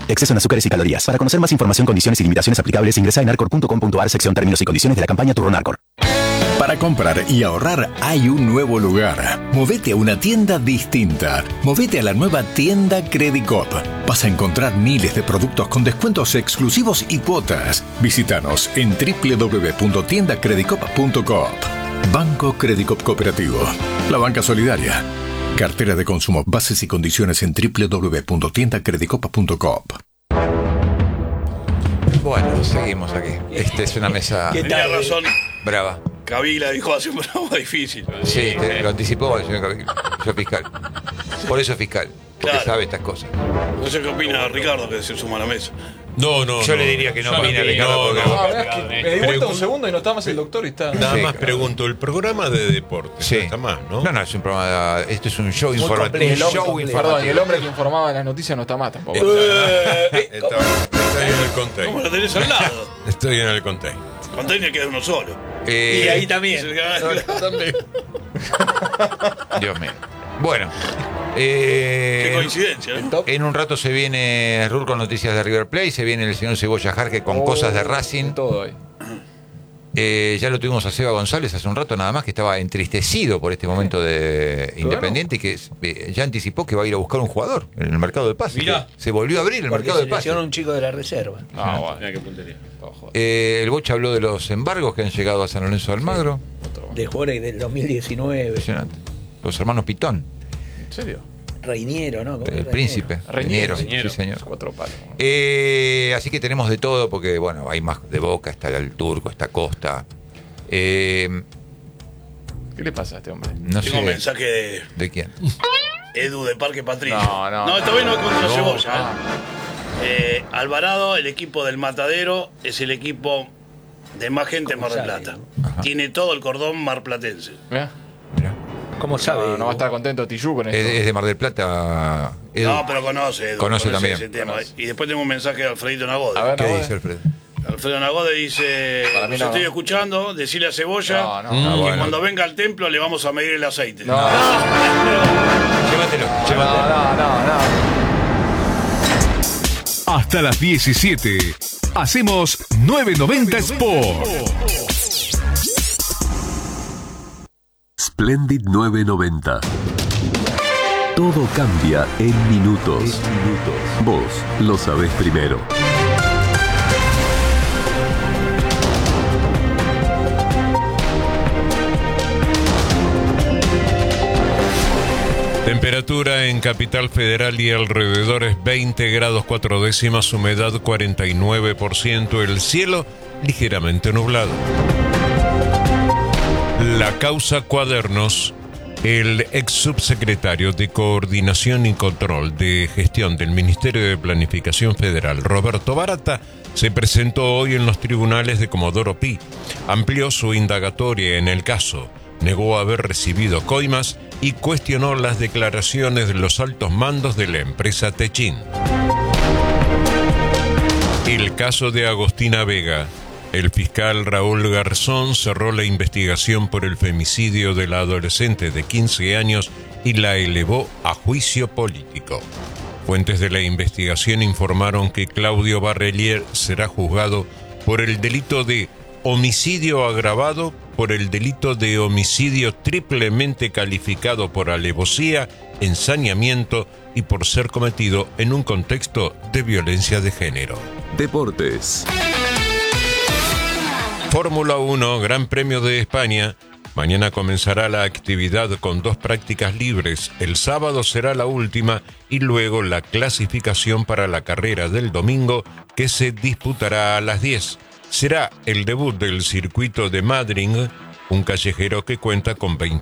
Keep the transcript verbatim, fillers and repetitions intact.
Exceso en azúcares y calorías. Para conocer más información, condiciones y limitaciones aplicables, ingresa en arcor punto com punto ar, sección términos y condiciones de la campaña Turrón Arcor. Para comprar y ahorrar hay un nuevo lugar. Movete a una tienda distinta. Movete a la nueva tienda Credicop. Vas a encontrar miles de productos con descuentos exclusivos y cuotas. Visítanos en doble u doble u doble u punto tienda credicop punto coop. Banco Credicop Cooperativo. La banca solidaria. Cartera de consumo. Bases y condiciones en doble u doble u doble u punto tienda credicop punto coop. Bueno, seguimos aquí. Esta es una mesa... Tenía razón. Brava. Cavila dijo hace un programa difícil. Sí, te, lo anticipó el señor Cavila. Yo fiscal. Por eso es fiscal. Porque Claro. sabe estas cosas. No sé qué opina Ricardo, que se suma a la mesa. No, no. Yo no. le diría que no Yo opina, no, Ricardo, no, porque- no. Ah, mirá, es que me di vuelta un segundo y no está más el doctor y está. Nada Sí, más claro. pregunto, el programa de deportes Sí. no está más, ¿no? No, no, es un programa... Esto es un show Muy informativo. complejo, Un show complejo. informativo. Perdón, y el hombre que informaba en las noticias no está más tampoco. Eh, Está- Estoy en el ¿Cómo container. lo tenés al lado? Estoy en el container. Container queda uno solo. Eh, Y ahí también. Dios mío. Bueno. eh, Qué coincidencia, ¿no? Top. En un rato se viene Rur con noticias de River Plate, se viene el señor Cebolla Jarque con Oh, cosas de Racing. Todo ahí. Eh, ya lo tuvimos a Seba González hace un rato nada más, que estaba entristecido por este momento de Independiente y que eh, ya anticipó que va a ir a buscar un jugador en el mercado de pases. Mirá. Se volvió a abrir el Porque mercado se de pases. lesionó un chico de la reserva. No, bueno. Mira qué puntería. Todo joder. Eh, el Bocha habló de los embargos que han llegado a San Lorenzo de Almagro. De jugadores del dos mil diecinueve. Impresionante. Los hermanos Pitón, ¿En serio? Reiniero, ¿no? ¿Cómo el Reiniero? príncipe, Reñero. Reñero, sí señor. Cuatro palos. Eh, así que tenemos de todo, porque bueno, hay más de Boca, está el Turco, está Costa. Eh, ¿Qué le pasa a este hombre? no Tengo un sé mensaje de de quién. Edu de Parque Patricio. No, no, No, esta no, vez no es contra no, Cebolla. no. ¿eh? Eh, Alvarado, el equipo del Matadero, es el equipo de más gente en Mar del sabe, Plata. Ajá. Tiene todo el cordón marplatense. Mirá. Mirá. ¿Cómo sabe? No, no va a estar contento Tillú con Es, esto. es de Mar del Plata. Edu. No, pero conoce, Edu, Conoce también. ese tema. Conoce. Y después tengo un mensaje de Alfredito Nagode. A ver, ¿Qué no, dice eh. Alfredo? Alfredo Nagode dice: Para mí Yo no. estoy escuchando, decirle a Cebolla No, no, que no, bueno. cuando venga al templo le vamos a medir el aceite. No, Llévatelo, no, llévatelo. no, no, no. Hasta las diecisiete. Hacemos novecientos noventa Sport. Splendid novecientos noventa. Todo cambia en minutos. Vos lo sabés primero. Temperatura en Capital Federal y alrededores veinte grados cuatro décimas, humedad cuarenta y nueve por ciento, el cielo ligeramente nublado. La causa Cuadernos, el ex subsecretario de Coordinación y Control de Gestión del Ministerio de Planificación Federal, Roberto Barata, se presentó hoy en los tribunales de Comodoro Pi. Amplió su indagatoria en el caso, negó haber recibido coimas y cuestionó las declaraciones de los altos mandos de la empresa Techin. El caso de Agostina Vega. El fiscal Raúl Garzón cerró la investigación por el femicidio de la adolescente de quince años y la elevó a juicio político. Fuentes de la investigación informaron que Claudio Barrelier será juzgado por el delito de homicidio agravado, por el delito de homicidio triplemente calificado por alevosía, ensañamiento y por ser cometido en un contexto de violencia de género. Deportes. Fórmula uno, Gran Premio de España. Mañana comenzará la actividad con dos prácticas libres. El sábado será la última y luego la clasificación para la carrera del domingo, que se disputará a las diez. Será el debut del circuito de Madrid, un callejero que cuenta con